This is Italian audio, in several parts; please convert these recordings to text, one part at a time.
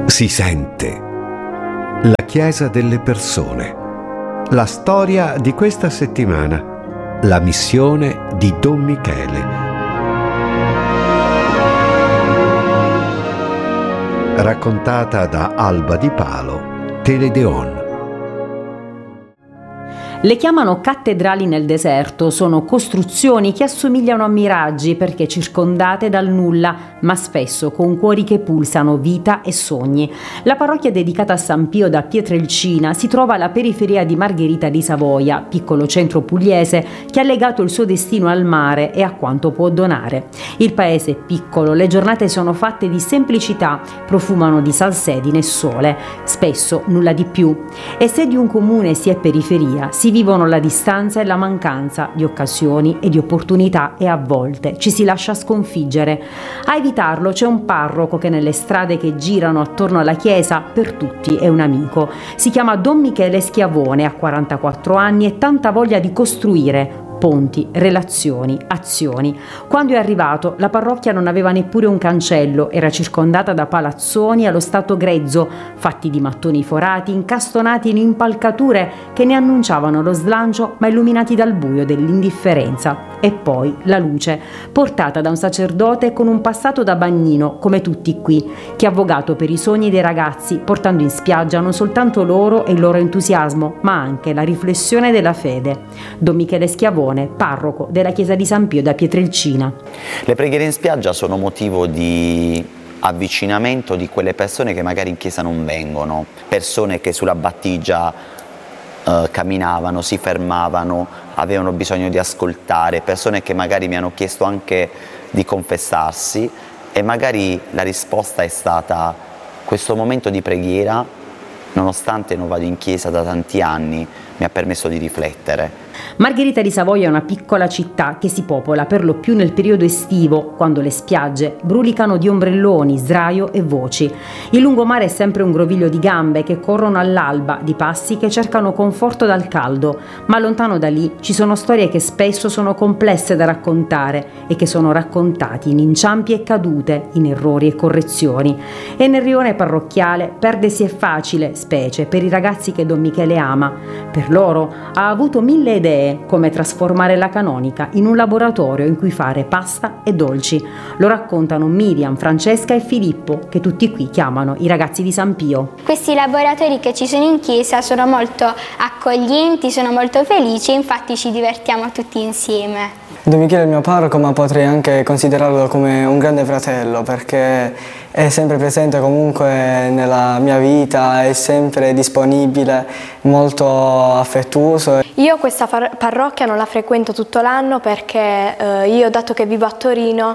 Si sente. La Chiesa delle persone. La storia di questa settimana. La missione di Don Michele. Raccontata da Alba Di Palo, Teledeon. Le chiamano cattedrali nel deserto, sono costruzioni che assomigliano a miraggi perché circondate dal nulla, ma spesso con cuori che pulsano vita e sogni. La parrocchia dedicata a San Pio da Pietrelcina si trova alla periferia di Margherita di Savoia, piccolo centro pugliese che ha legato il suo destino al mare e a quanto può donare. Il paese è piccolo, le giornate sono fatte di semplicità, profumano di salsedine e sole, spesso nulla di più. E se di un comune si è periferia, si vivono la distanza e la mancanza di occasioni e di opportunità e a volte ci si lascia sconfiggere. A evitarlo c'è un parroco che nelle strade che girano attorno alla chiesa per tutti è un amico. Si chiama Don Michele Schiavone, ha 44 anni e tanta voglia di costruire ponti, relazioni, azioni. Quando è arrivato, la parrocchia non aveva neppure un cancello, era circondata da palazzoni allo stato grezzo, fatti di mattoni forati, incastonati in impalcature che ne annunciavano lo slancio, ma illuminati dal buio dell'indifferenza. E poi la luce, portata da un sacerdote con un passato da bagnino, come tutti qui, che ha vogato per i sogni dei ragazzi, portando in spiaggia non soltanto loro e il loro entusiasmo, ma anche la riflessione della fede. Don Michele Schiavone, parroco della chiesa di San Pio da Pietrelcina. Le preghiere in spiaggia sono motivo di avvicinamento di quelle persone che magari in chiesa non vengono, persone che sulla battigia camminavano, si fermavano, avevano bisogno di ascoltare, persone che magari mi hanno chiesto anche di confessarsi e magari la risposta è stata: questo momento di preghiera, nonostante non vado in chiesa da tanti anni, mi ha permesso di riflettere. Margherita di Savoia è una piccola città che si popola per lo più nel periodo estivo, quando le spiagge brulicano di ombrelloni, sdraio e voci. Il lungomare è sempre un groviglio di gambe che corrono all'alba, di passi che cercano conforto dal caldo, ma lontano da lì ci sono storie che spesso sono complesse da raccontare e che sono raccontati in inciampi e cadute, in errori e correzioni. E nel rione parrocchiale perdersi è facile, specie per i ragazzi che Don Michele ama. Per loro ha avuto 1000 idee, come trasformare la canonica in un laboratorio in cui fare pasta e dolci. Lo raccontano Miriam, Francesca e Filippo, che tutti qui chiamano i ragazzi di San Pio. Questi laboratori che ci sono in chiesa sono molto accoglienti, sono molto felici, infatti ci divertiamo tutti insieme. Don Michele è il mio parroco, ma potrei anche considerarlo come un grande fratello, perché è sempre presente comunque nella mia vita, è sempre disponibile, molto affettuoso. Io questa parrocchia non la frequento tutto l'anno perché io, dato che vivo a Torino,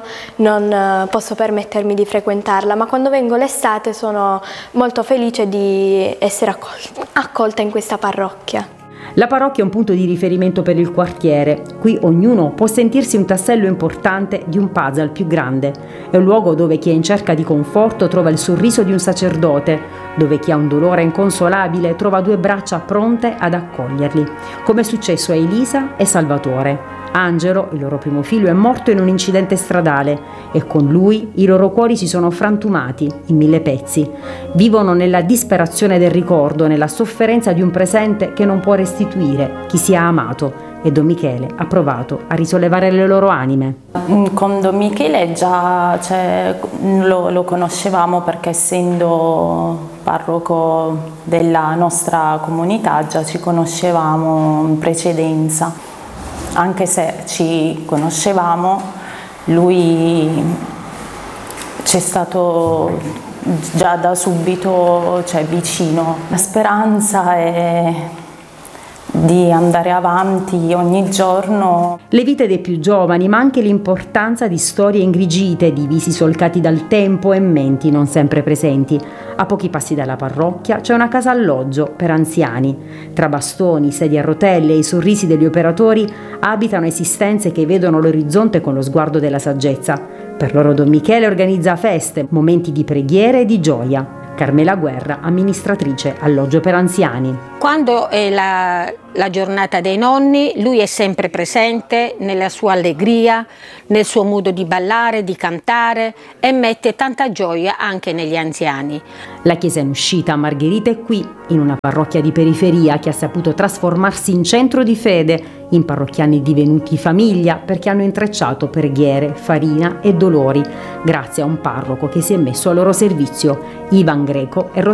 non posso permettermi di frequentarla, ma quando vengo l'estate sono molto felice di essere accolta in questa parrocchia. La parrocchia è un punto di riferimento per il quartiere. Qui ognuno può sentirsi un tassello importante di un puzzle più grande. È un luogo dove chi è in cerca di conforto trova il sorriso di un sacerdote, dove chi ha un dolore inconsolabile trova 2 braccia pronte ad accoglierli, come è successo a Elisa e Salvatore. Angelo, il loro primo figlio, è morto in un incidente stradale e con lui i loro cuori si sono frantumati in 1000 pezzi. Vivono nella disperazione del ricordo, nella sofferenza di un presente che non può restituire chi si è amato, e Don Michele ha provato a risollevare le loro anime. Con Don Michele già lo conoscevamo, perché essendo parroco della nostra comunità già ci conoscevamo in precedenza. Anche se ci conoscevamo, lui c'è stato già da subito, vicino. La speranza è di andare avanti ogni giorno. Le vite dei più giovani, ma anche l'importanza di storie ingrigite, di visi solcati dal tempo e menti non sempre presenti. A pochi passi dalla parrocchia c'è una casa alloggio per anziani. Tra bastoni, sedie a rotelle e i sorrisi degli operatori abitano esistenze che vedono l'orizzonte con lo sguardo della saggezza. Per loro Don Michele organizza feste, momenti di preghiera e di gioia. Carmela Guerra, amministratrice alloggio per anziani. Quando è la giornata dei nonni, lui è sempre presente nella sua allegria, nel suo modo di ballare, di cantare e mette tanta gioia anche negli anziani. La chiesa in uscita a Margherita è qui, in una parrocchia di periferia che ha saputo trasformarsi in centro di fede, in parrocchiani divenuti famiglia perché hanno intrecciato preghiere, farina e dolori, grazie a un parroco che si è messo al loro servizio, Ivan Greco e